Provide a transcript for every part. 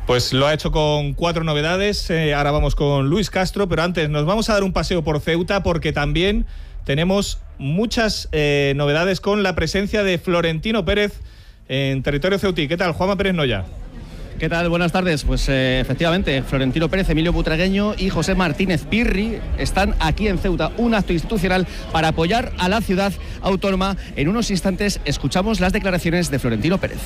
Pues lo ha hecho con 4 novedades. Ahora vamos con Luis Castro, pero antes nos vamos a dar un paseo por Ceuta porque también tenemos muchas novedades con la presencia de Florentino Pérez en territorio ceutí. ¿Qué tal, Juanma Pérez Noya? ¿Qué tal? Buenas tardes. Pues efectivamente, Florentino Pérez, Emilio Butragueño y José Martínez Pirri están aquí en Ceuta, un acto institucional para apoyar a la ciudad autónoma. En unos instantes escuchamos las declaraciones de Florentino Pérez.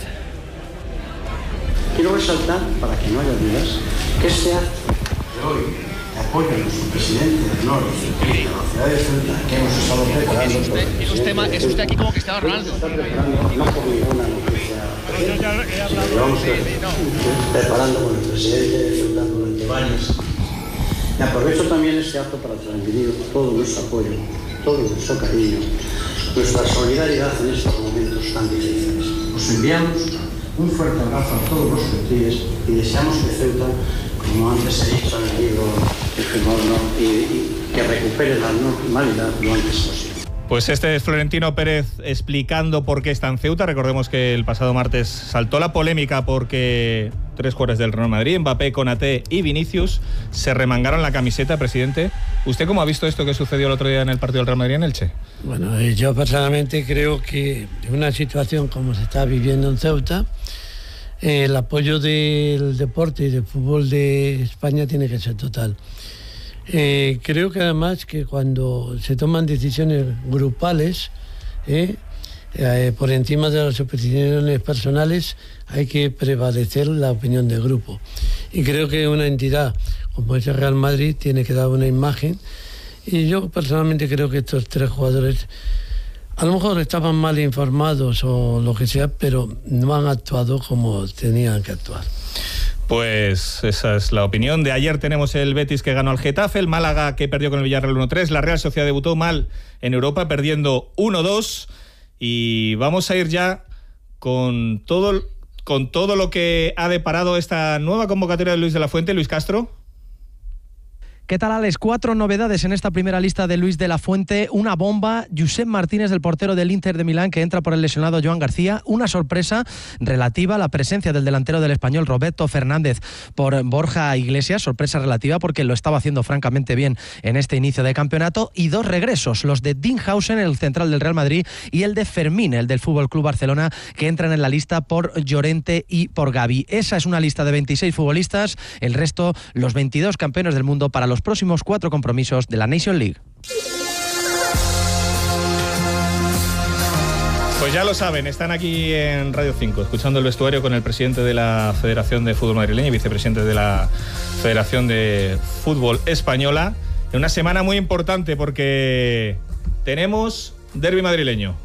Quiero resaltar, para que no haya dudas, que este acto de hoy de apoyo a nuestro presidente de honor de la ciudad de Ceuta, que hemos estado preparando. Es usted aquí como Cristiano Ronaldo. Está preparando, no por ninguna noticia, llevamos preparando con el presidente de Ceuta durante varios. Y aprovecho también este acto para transmitir todo nuestro apoyo, todo nuestro cariño, nuestra solidaridad en estos momentos tan difíciles. Os enviamos un fuerte abrazo a todos los ceutíes y deseamos que Ceuta, como antes he dicho en el libro del firmador, y que recupere la normalidad lo antes posible. Pues este es Florentino Pérez explicando por qué está en Ceuta. Recordemos que el pasado martes saltó la polémica porque 3 jugadores del Real Madrid, Mbappé, Konaté y Vinicius, se remangaron la camiseta, presidente. ¿Usted cómo ha visto esto que sucedió el otro día en el partido del Real Madrid en Elche? Bueno, yo personalmente creo que en una situación como se está viviendo en Ceuta, el apoyo del deporte y del fútbol de España tiene que ser total. Creo que además que cuando se toman decisiones grupales, por encima de las opiniones personales, hay que prevalecer la opinión del grupo. Y creo que una entidad como es el Real Madrid tiene que dar una imagen. Y yo personalmente creo que estos 3 jugadores a lo mejor estaban mal informados o lo que sea, pero no han actuado como tenían que actuar. Pues esa es la opinión. De ayer tenemos el Betis que ganó al Getafe, el Málaga que perdió con el Villarreal 1-3, la Real Sociedad debutó mal en Europa perdiendo 1-2 y vamos a ir ya con todo lo que ha deparado esta nueva convocatoria de Luis de la Fuente. Luis Castro. ¿Qué tal, Alex? 4 novedades en esta primera lista de Luis de la Fuente. Una bomba, Josep Martínez, el portero del Inter de Milán, que entra por el lesionado Joan García. Una sorpresa relativa a la presencia del delantero del Español, Roberto Fernández, por Borja Iglesias. Sorpresa relativa porque lo estaba haciendo francamente bien en este inicio de campeonato. Y 2 regresos, los de Dinghausen, el central del Real Madrid, y el de Fermín, el del FC Barcelona, que entran en la lista por Llorente y por Gavi. Esa es una lista de 26 futbolistas. El resto, los 22 campeones del mundo para los próximos 4 compromisos de la Nation League. Pues ya lo saben, están aquí en Radio 5 escuchando el vestuario con el presidente de la Federación de Fútbol Madrileña y vicepresidente de la Federación de Fútbol Española, en una semana muy importante porque tenemos derbi madrileño.